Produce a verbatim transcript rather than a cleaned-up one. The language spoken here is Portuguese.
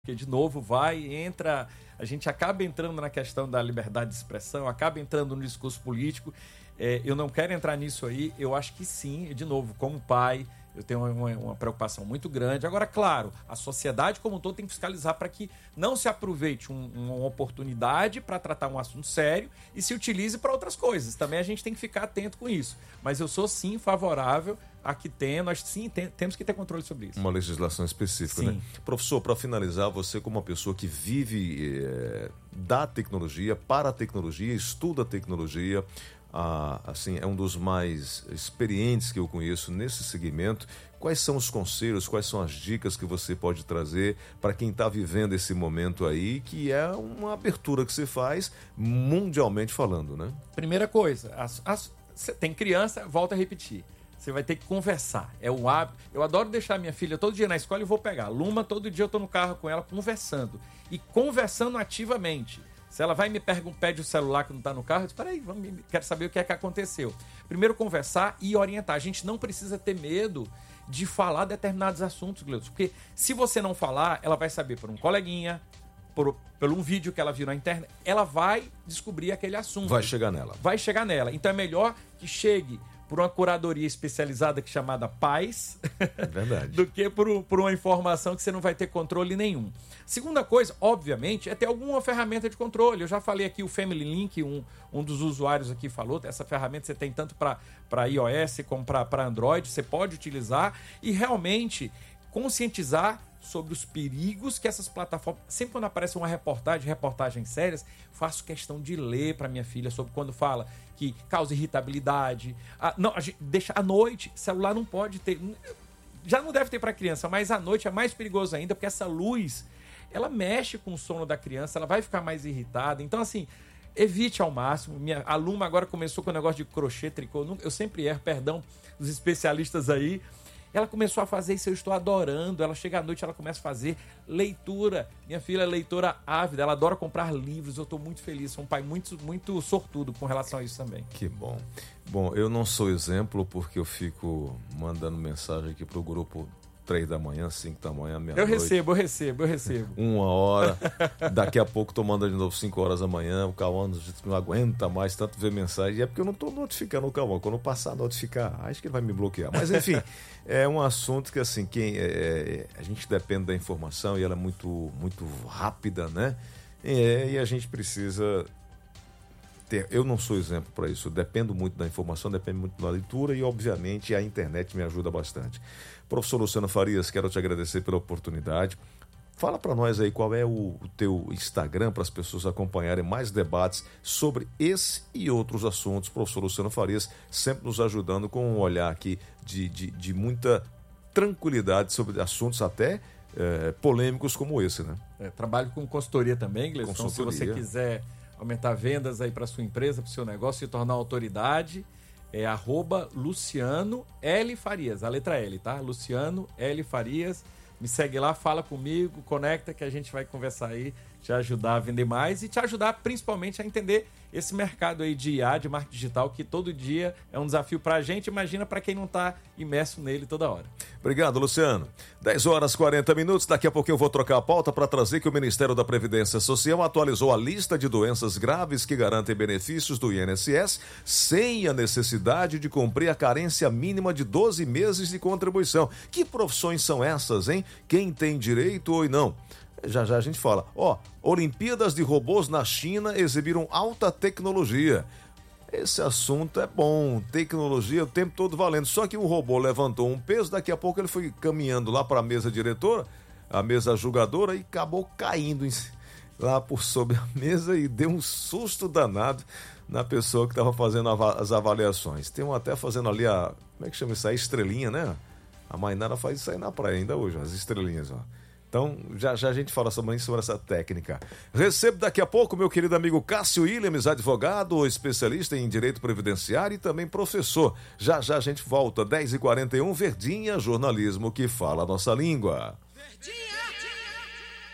Porque, de novo, vai, entra, a gente acaba entrando na questão da liberdade de expressão, acaba entrando no discurso político. É, eu não quero entrar nisso aí, eu acho que sim, de novo, como pai, eu tenho uma, uma preocupação muito grande. Agora, claro, a sociedade como um todo tem que fiscalizar para que não se aproveite um, uma oportunidade para tratar um assunto sério e se utilize para outras coisas. Também a gente tem que ficar atento com isso. Mas eu sou, sim, favorável a que tenha, nós sim tem, temos que ter controle sobre isso. Uma legislação específica, sim. né? Professor, para finalizar, você como uma pessoa que vive é, da tecnologia, para a tecnologia, estuda a tecnologia, ah, assim, é um dos mais experientes que eu conheço nesse segmento. Quais são os conselhos, quais são as dicas que você pode trazer para quem está vivendo esse momento aí, que é uma abertura que você faz mundialmente falando, né? Primeira coisa, as, as, tem criança, volta a repetir. Você vai ter que conversar. É o hábito. Eu adoro deixar minha filha todo dia na escola e vou pegar. Luma, todo dia eu tô no carro com ela conversando. E conversando ativamente. Se ela vai e me pergunta, pede o celular que não está no carro, eu digo, peraí, vamos, quero saber o que é que aconteceu. Primeiro conversar e orientar. A gente não precisa ter medo de falar determinados assuntos, Gleudson. Porque se você não falar, ela vai saber por um coleguinha, por, por um vídeo que ela viu na internet, ela vai descobrir aquele assunto. Vai chegar nela. Vai chegar nela. Então é melhor que chegue por uma curadoria especializada que é chamada Paz, é verdade, do que por, por uma informação que você não vai ter controle nenhum. Segunda coisa, obviamente, é ter alguma ferramenta de controle. Eu já falei aqui o Family Link, um, um dos usuários aqui falou, essa ferramenta você tem tanto para iOS como para Android, você pode utilizar e realmente conscientizar sobre os perigos que essas plataformas... Sempre quando aparece uma reportagem, reportagens sérias, faço questão de ler para minha filha sobre quando fala que causa irritabilidade. Ah, não, a gente deixa à noite, celular não pode ter... Já não deve ter para criança, mas à noite é mais perigoso ainda, porque essa luz, ela mexe com o sono da criança, ela vai ficar mais irritada. Então, assim, evite ao máximo. Minha aluna agora começou com o negócio de crochê, tricô. Eu sempre erro, perdão dos especialistas aí. Ela começou a fazer isso, eu estou adorando. Ela chega à noite, ela começa a fazer leitura. Minha filha é leitora ávida, ela adora comprar livros. Eu estou muito feliz, sou um pai muito, muito sortudo com relação a isso também. Que bom. Bom, eu não sou exemplo porque eu fico mandando mensagem aqui para o grupo três da manhã, cinco da manhã, meia-noite. Eu recebo, eu recebo, eu recebo. Uma hora, daqui a pouco tô mandando de novo cinco horas da manhã, o Cauã não aguenta mais tanto ver mensagem, e é porque eu não tô notificando o Cauã. Quando eu passar a notificar, acho que ele vai me bloquear. Mas enfim, é um assunto que assim, quem, é, a gente depende da informação e ela é muito, muito rápida, né? É, e a gente precisa... ter. Eu não sou exemplo para isso, eu dependo muito da informação, dependo muito da leitura e obviamente a internet me ajuda bastante. Professor Luciano Farias, quero te agradecer pela oportunidade. Fala para nós aí qual é o, o teu Instagram para as pessoas acompanharem mais debates sobre esse e outros assuntos. Professor Luciano Farias sempre nos ajudando com um olhar aqui de, de, de muita tranquilidade sobre assuntos até é, polêmicos como esse, né? É, trabalho com consultoria também, Gleison. Então, se você quiser aumentar vendas aí para sua empresa, para o seu negócio, se tornar autoridade, é arroba Luciano L. Farias, a letra L, tá? Luciano L. Farias, me segue lá, fala comigo, conecta que a gente vai conversar aí, te ajudar a vender mais e te ajudar principalmente a entender esse mercado aí de I A, de marketing digital, que todo dia é um desafio para a gente, imagina para quem não está imerso nele toda hora. Obrigado, Luciano. dez horas e quarenta minutos, daqui a pouco eu vou trocar a pauta para trazer que o Ministério da Previdência Social atualizou a lista de doenças graves que garantem benefícios do I N S S sem a necessidade de cumprir a carência mínima de doze meses de contribuição. Que profissões são essas, hein? Quem tem direito ou não? Já já a gente fala. Ó, Olimpíadas de robôs na China exibiram alta tecnologia. Esse assunto é bom, tecnologia o tempo todo valendo. Só que o robô levantou um peso, daqui a pouco ele foi caminhando lá para a mesa diretora, a mesa julgadora, e acabou caindo em, lá por sobre a mesa e deu um susto danado na pessoa que estava fazendo as avaliações. Tem um até fazendo ali a... Como é que chama isso aí? Estrelinha, né? A Mainara faz isso aí na praia ainda hoje, as estrelinhas, ó. Então, já, já a gente fala sobre, sobre essa técnica. Recebo daqui a pouco meu querido amigo Cássio Williams, advogado, especialista em direito previdenciário e também professor. Já já a gente volta, dez e quarenta e um, Verdinha, jornalismo que fala a nossa língua. Verdinha!